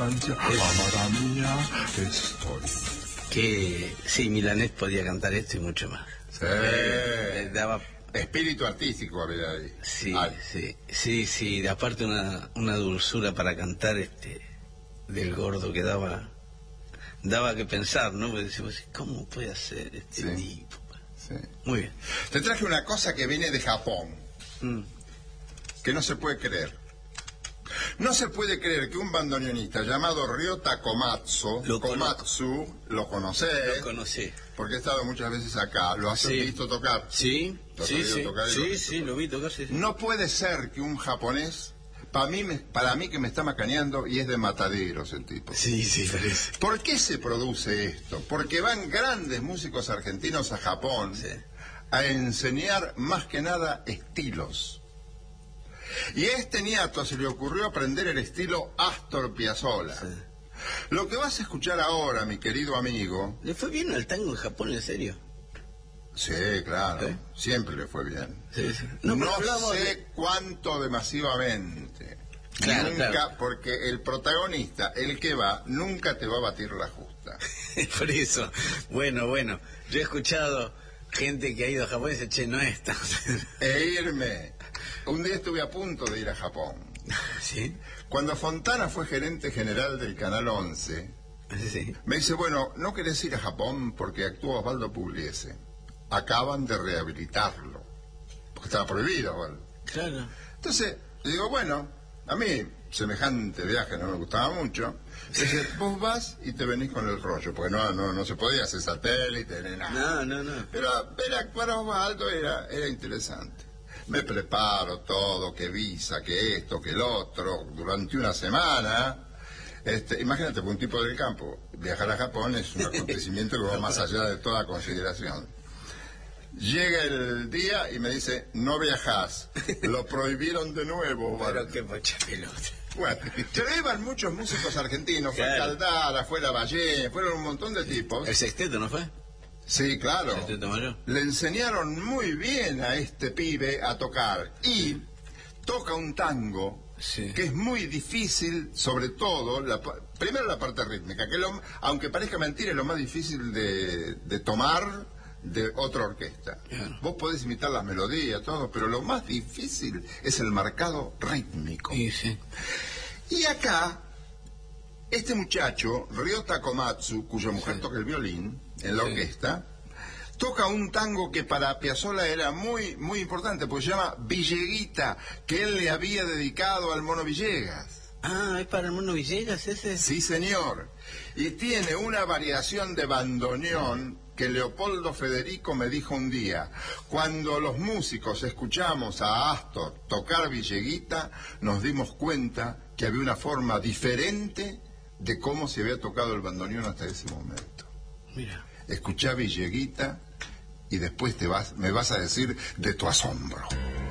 Francia, amada mía, estoy. Que sí, Milanés podía cantar esto y mucho más. Sí. Daba... Espíritu artístico había ahí. Sí, Ay. sí, aparte una dulzura para cantar del Gordo que daba que pensar, ¿no? Porque decimos, ¿cómo puede hacer este tipo? Sí. Muy bien. Te traje una cosa que viene de Japón, que no se puede creer. No se puede creer que un bandoneonista llamado Ryota Komatsu, Lo conocés, Lo conocí. porque he estado muchas veces acá, lo has visto tocar. Sí, ¿Lo has sí, oído sí, tocar? sí, lo vi tocar, sí. No puede ser que un japonés, para mí que me está macaneando, y es de Mataderos el tipo. Sí, parece. ¿Por qué se produce esto? Porque van grandes músicos argentinos a Japón a enseñar más que nada estilos. Y a este niato se le ocurrió aprender el estilo Astor Piazzolla. Sí. Lo que vas a escuchar ahora, mi querido amigo... ¿Le fue bien al tango en Japón, en serio? Sí, claro. ¿Sí? Siempre le fue bien. Sí. No sé cuánto masivamente. Claro, nunca, porque el protagonista, el que va, nunca te va a batir la justa. Por eso. Bueno. Yo he escuchado gente que ha ido a Japón y dice, che, no es tan... Un día estuve a punto de ir a Japón. ¿Sí? Cuando Fontana fue gerente general del Canal 11, me dice, bueno, ¿no querés ir a Japón? Porque actúa Osvaldo Pugliese. Acaban de rehabilitarlo. Porque estaba prohibido, ¿vale? Claro. Entonces, le digo, bueno, a mí semejante viaje no me gustaba mucho. Dice, vos vas y te venís con el rollo, porque no se podía hacer satélite ni nada. No. Pero ver actuar a Osvaldo era interesante. Me preparo todo, que visa, que esto, que el otro, durante una semana. Imagínate, por un tipo del campo, viajar a Japón es un acontecimiento que va más allá de toda consideración. Llega el día y me dice, no viajás, lo prohibieron de nuevo. Pero qué pocha pelota. Bueno, pero iban muchos músicos argentinos, fue Caldara, fue Lavallén, fueron un montón de tipos. ¿El sexteto no fue? Sí, claro. Le enseñaron muy bien a este pibe a tocar y toca un tango que es muy difícil, sobre todo, primero la parte rítmica, que aunque parezca mentira es lo más difícil de tomar de otra orquesta. Vos podés imitar las melodías, todo, pero lo más difícil es el marcado rítmico. Y acá, este muchacho, Ryota Komatsu, cuya mujer toca el violín en la orquesta, toca un tango que para Piazzolla era muy, muy importante, porque se llama Villeguita, que él le había dedicado al Mono Villegas. Ah, ¿es para el Mono Villegas ese? Sí, señor. Y tiene una variación de bandoneón que Leopoldo Federico me dijo un día. Cuando los músicos escuchamos a Astor tocar Villeguita, nos dimos cuenta que había una forma diferente de cómo se había tocado el bandoneón hasta ese momento. Mira. Escuchá Villeguita y después me vas a decir de tu asombro.